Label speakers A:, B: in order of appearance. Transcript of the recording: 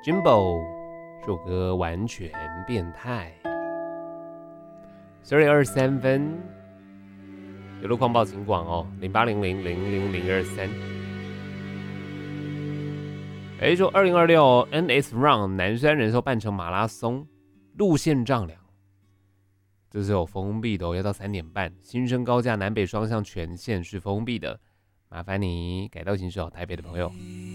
A: Jimbo 这首歌完全变态。12:23，有路况报警广哦，0800000023。就2026 NS Run 南山人寿半程马拉松路线丈量，这是有封闭的哦，要到3点半。新生高架南北双向全线是封闭的，麻烦你改道行驶哦，台北的朋友。